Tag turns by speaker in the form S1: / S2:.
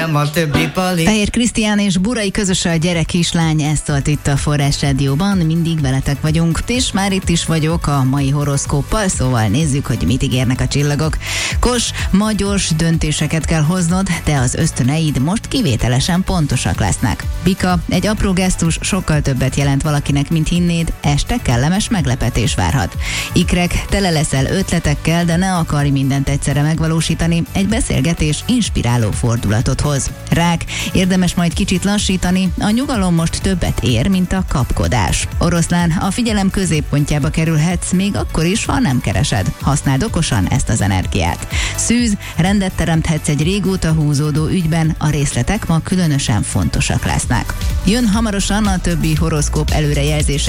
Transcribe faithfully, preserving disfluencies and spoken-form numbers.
S1: A többi pali.
S2: Fehér Krisztián és Burai közös a Gyere kislány, ezt szólt itt a Forrás Rádióban, mindig veletek vagyunk, és már itt is vagyok a mai horoszkóppal, szóval nézzük, hogy mit ígérnek a csillagok. Kos, ma gyors döntéseket kell hoznod, de az ösztöneid most kivételesen pontosak lesznek. Bika, egy apró gesztus sokkal többet jelent valakinek, mint hinnéd, este kellemes meglepetés várhat. Ikrek, tele leszel ötletekkel, de ne akarj mindent egyszerre megvalósítani, egy beszélgetés inspiráló fordulatot hoz. Rák, érdemes majd kicsit lassítani, a nyugalom most többet ér, mint a kapkodás. Oroszlán, a figyelem középpontjába kerülhetsz, még akkor is, ha nem keresed. Használd okosan ezt az energiát. Szűz, rendet teremthetsz egy régóta húzódó ügyben, a részletek ma különösen fontosak lesznek. Jön hamarosan a többi horoszkóp előrejelzése